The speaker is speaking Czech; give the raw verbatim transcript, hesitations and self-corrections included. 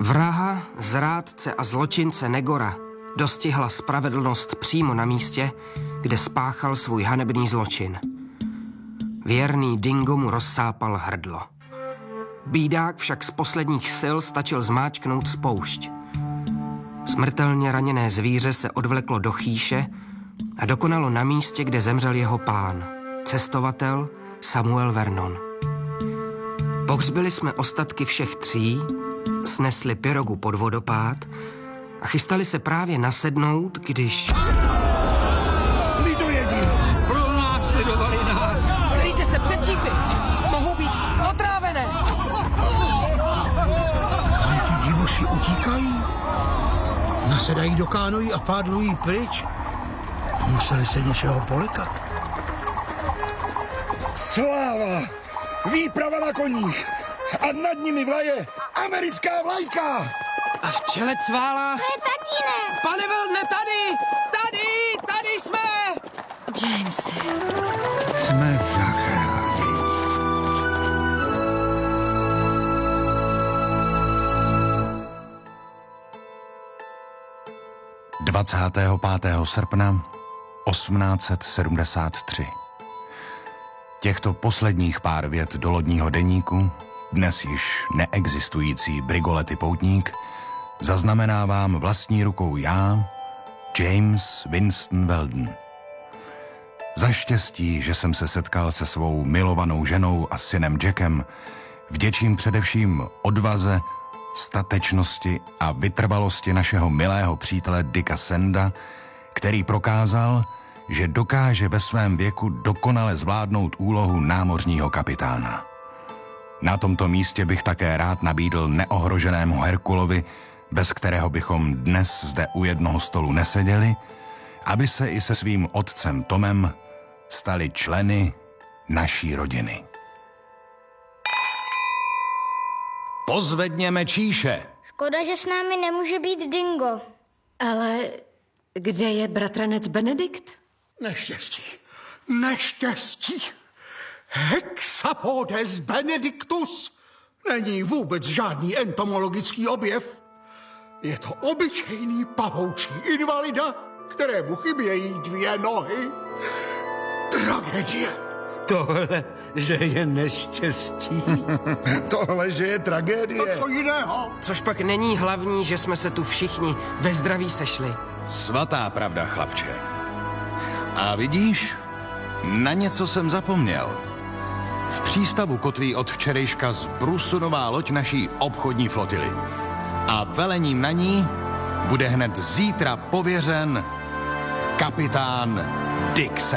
Vraha, zrádce a zločince Negora dostihla spravedlnost přímo na místě, kde spáchal svůj hanebný zločin. Věrný Dingo mu rozsápal hrdlo. Bídák však z posledních sil stačil zmáčknout spoušť. Smrtelně raněné zvíře se odvleklo do chýše a dokonalo na místě, kde zemřel jeho pán, cestovatel Samuel Vernon. Pohřbili jsme ostatky všech tří, snesli pirogu pod vodopád a chystali se právě nasednout, když... Lidojedi! Pronásledovali nás! Kryjte se před čípy! Mohou být otrávené! Kam ti divoši utíkají? Nasedají do kánojí a pádlují pryč? Museli se něčeho polekat. Sláva! Výprava na koních! A nad nimi vlaje americká vlajka! A v čele cvála... To je tatínek! Pane Veldne, tady! Tady! Tady jsme! Jamesy. Jsme zachráněni. dvacátého pátého srpna osmnáct set sedmdesát tři. Těchto posledních pár vět do lodního deníku, dnes již neexistující Brigolety Poutník, zaznamenávám vlastní rukou já, James Winston Weldon. Za štěstí, že jsem se setkal se svou milovanou ženou a synem Jackem, vděčím především odvaze, statečnosti a vytrvalosti našeho milého přítele Dicka Sanda, který prokázal, že dokáže ve svém věku dokonale zvládnout úlohu námořního kapitána. Na tomto místě bych také rád nabídl neohroženému Herkulovi, bez kterého bychom dnes zde u jednoho stolu neseděli, aby se i se svým otcem Tomem stali členy naší rodiny. Pozvedněme číše. Škoda, že s námi nemůže být Dingo. Ale kde je bratranec Benedikt? Neštěstí. Neštěstí. Hexapodes benedictus není vůbec žádný entomologický objev. Je to obyčejný pavoučí invalida, kterému chybějí dvě nohy. Tragédie. Tohle, že je neštěstí. Tohle, že je tragédie. To co jiného? Což pak není hlavní, že jsme se tu všichni ve zdraví sešli. Svatá pravda, chlapče. A vidíš, na něco jsem zapomněl. V přístavu kotví od včerejška zbrusunová loď naší obchodní flotily. A velením na ní bude hned zítra pověřen kapitán Dick Sand.